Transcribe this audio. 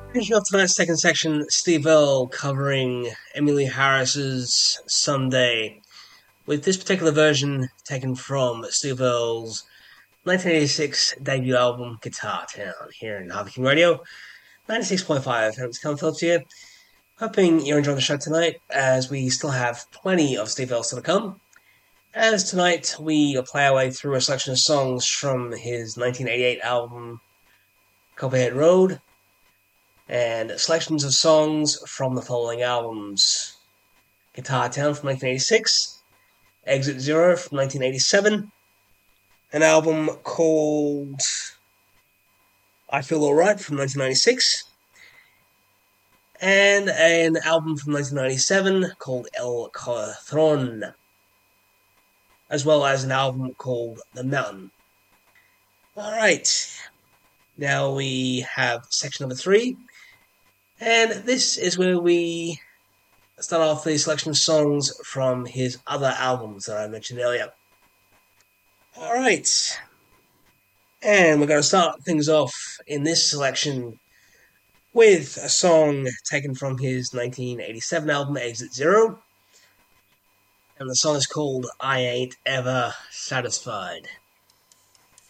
Finishing off tonight's second section, Steve Earle covering Emily Harris's Someday, with this particular version taken from Steve Earle's 1986 debut album Guitar Town, here in Harvey King Radio, 96.5 FM. It's coming to you. Hoping you're enjoying the show tonight, as we still have plenty of Steve Earle still to come. As tonight we play our way through a selection of songs from his 1988 album Copperhead Road, and selections of songs from the following albums: Guitar Town from 1986, Exit Zero from 1987, an album called I Feel Alright from 1996, and an album from 1997 called El Corazón, as well as an album called The Mountain. Alright, now we have section number 3, and this is where we start off the selection of songs from his other albums that I mentioned earlier. Alright, and we're going to start things off in this selection with a song taken from his 1987 album Exit Zero, and the song is called I Ain't Ever Satisfied.